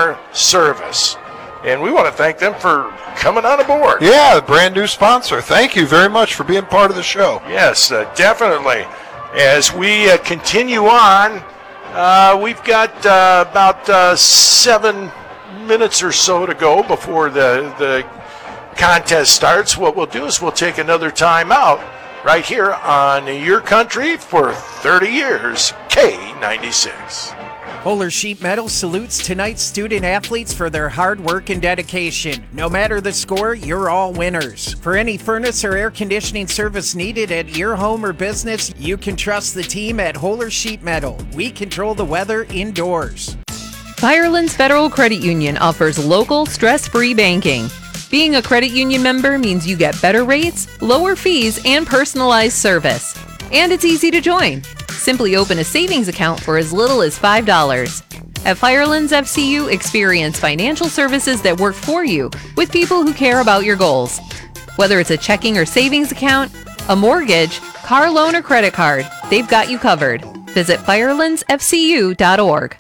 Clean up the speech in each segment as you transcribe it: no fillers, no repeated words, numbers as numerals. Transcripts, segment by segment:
Car Service. And we want to thank them for coming on aboard. Yeah, brand new sponsor. Thank you very much for being part of the show. Yes, definitely. As we continue on, we've got about 7 minutes or so to go before the contest starts. What we'll do is we'll take another time out right here on Your Country for 30 years, K96. Holler Sheet Metal salutes tonight's student athletes for their hard work and dedication. No matter the score, you're all winners. For any furnace or air conditioning service needed at your home or business, you can trust the team at Holler Sheet Metal. We control the weather indoors. Firelands Federal Credit Union offers local, stress-free banking. Being a credit union member means you get better rates, lower fees, and personalized service. And it's easy to join. Simply open a savings account for as little as $5. At Firelands FCU, experience financial services that work for you with people who care about your goals. Whether it's a checking or savings account, a mortgage, car loan, or credit card, they've got you covered. Visit firelandsfcu.org.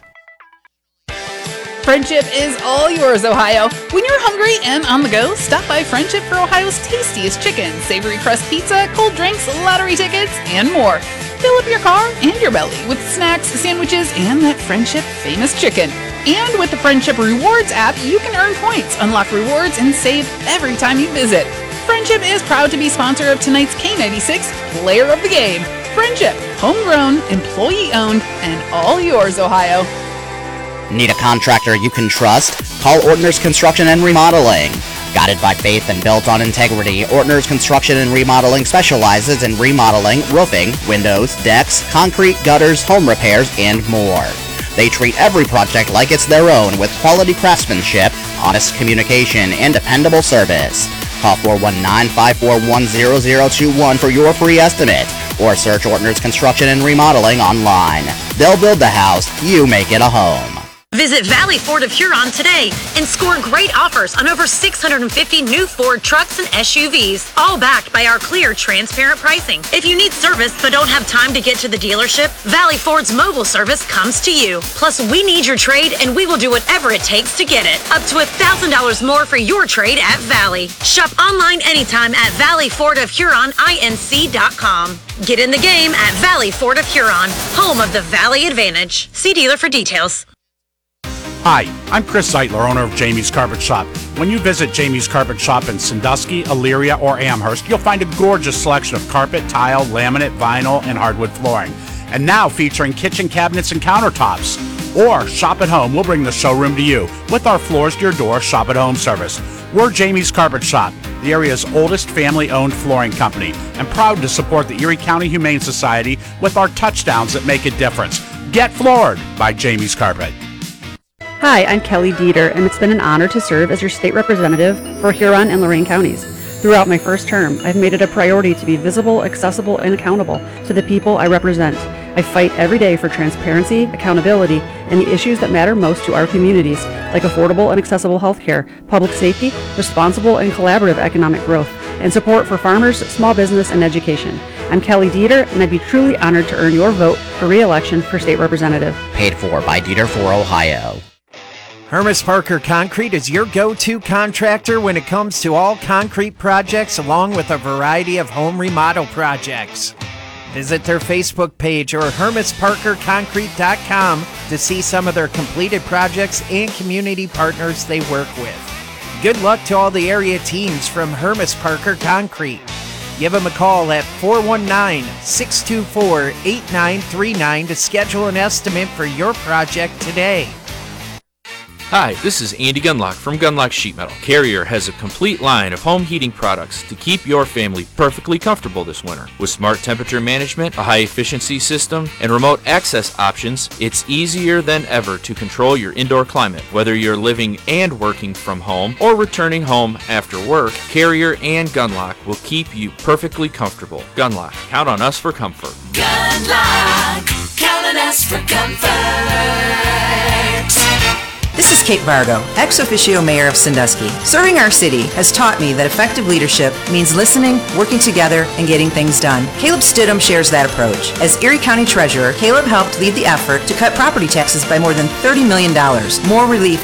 Friendship is all yours, Ohio. When you're hungry and on the go, stop by Friendship for Ohio's tastiest chicken, savory crust pizza, cold drinks, lottery tickets, and more. Fill up your car and your belly with snacks, sandwiches, and that Friendship famous chicken. And with the Friendship Rewards app, you can earn points, unlock rewards, and save every time you visit. Friendship is proud to be sponsor of tonight's K96 Player of the Game. Friendship, homegrown, employee-owned, and all yours, Ohio. Need a contractor you can trust? Call Ortner's Construction and Remodeling. Guided by faith and built on integrity, Ortner's Construction and Remodeling specializes in remodeling, roofing, windows, decks, concrete, gutters, home repairs, and more. They treat every project like it's their own with quality craftsmanship, honest communication, and dependable service. Call 419-541-0021 for your free estimate, or search Ortner's Construction and Remodeling online. They'll build the house, you make it a home. Visit Valley Ford of Huron today and score great offers on over 650 new Ford trucks and SUVs, all backed by our clear, transparent pricing. If you need service but don't have time to get to the dealership, Valley Ford's mobile service comes to you. Plus, we need your trade and we will do whatever it takes to get it. Up to $1,000 more for your trade at Valley. Shop online anytime at valleyfordofhuroninc.com. Get in the game at Valley Ford of Huron, home of the Valley Advantage. See dealer for details. Hi, I'm Chris Zeitler, owner of Jamie's Carpet Shop. When you visit Jamie's Carpet Shop in Sandusky, Elyria, or Amherst, you'll find a gorgeous selection of carpet, tile, laminate, vinyl, and hardwood flooring. And now featuring kitchen cabinets and countertops. Or shop at home, we'll bring the showroom to you with our floors to your door shop at home service. We're Jamie's Carpet Shop, the area's oldest family-owned flooring company, and proud to support the Erie County Humane Society with our touchdowns that make a difference. Get floored by Jamie's Carpet. Hi, I'm Kelly Dieter, and it's been an honor to serve as your state representative for Huron and Lorain counties. Throughout my first term, I've made it a priority to be visible, accessible, and accountable to the people I represent. I fight every day for transparency, accountability, and the issues that matter most to our communities, like affordable and accessible health care, public safety, responsible and collaborative economic growth, and support for farmers, small business, and education. I'm Kelly Dieter, and I'd be truly honored to earn your vote for re-election for state representative. Paid for by Dieter for Ohio. Hermes Parker Concrete is your go-to contractor when it comes to all concrete projects, along with a variety of home remodel projects. Visit their Facebook page or hermesparkerconcrete.com to see some of their completed projects and community partners they work with. Good luck to all the area teams from Hermes Parker Concrete. Give them a call at 419-624-8939 to schedule an estimate for your project today. Hi, this is Andy Gunlock from Gunlock Sheet Metal. Carrier has a complete line of home heating products to keep your family perfectly comfortable this winter. With smart temperature management, a high-efficiency system, and remote access options, it's easier than ever to control your indoor climate. Whether you're living and working from home or returning home after work, Carrier and Gunlock will keep you perfectly comfortable. Gunlock, count on us for comfort. Gunlock, count on us for comfort. This is Kate Vargo, ex officio mayor of Sandusky. Serving our city has taught me that effective leadership means listening, working together, and getting things done. Caleb Stidham shares that approach. As Erie County Treasurer, Caleb helped lead the effort to cut property taxes by more than $30 million, more relief